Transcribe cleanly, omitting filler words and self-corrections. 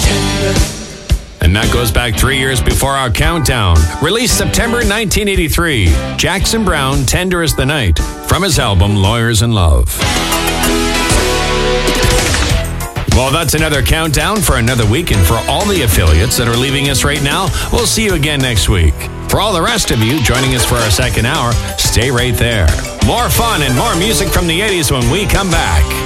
And that goes back 3 years before our countdown. Released September 1983, Jackson Browne, Tender as the Night, from his album Lawyers in Love. Well, that's another countdown for another week, and for all the affiliates that are leaving us right now, we'll see you again next week. For all the rest of you joining us for our second hour, stay right there. More fun and more music from the 80s when we come back.